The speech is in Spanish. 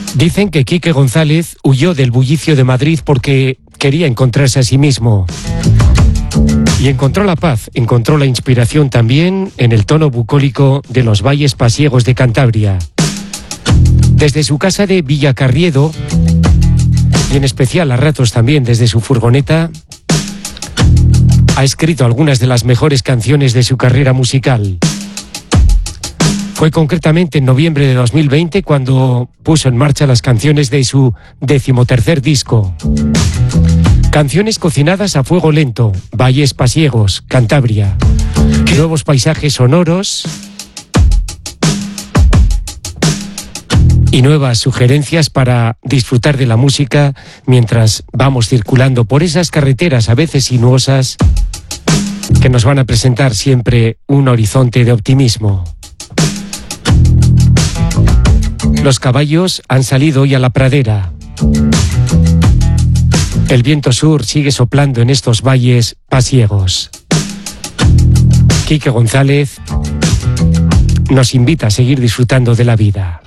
Dicen que Quique González huyó del bullicio de Madrid porque quería encontrarse a sí mismo. Y encontró la paz, encontró la inspiración también en el tono bucólico de los valles pasiegos de Cantabria. Desde su casa de Villacarriedo, y en especial a ratos también desde su furgoneta, ha escrito algunas de las mejores canciones de su carrera musical. Fue concretamente en noviembre de 2020 cuando puso en marcha las canciones de su 13º disco. Canciones cocinadas a fuego lento, valles pasiegos, Cantabria, nuevos paisajes sonoros y nuevas sugerencias para disfrutar de la música mientras vamos circulando por esas carreteras a veces sinuosas que nos van a presentar siempre un horizonte de optimismo. Los caballos han salido hoy a la pradera. El viento sur sigue soplando en estos valles pasiegos. Quique González nos invita a seguir disfrutando de la vida.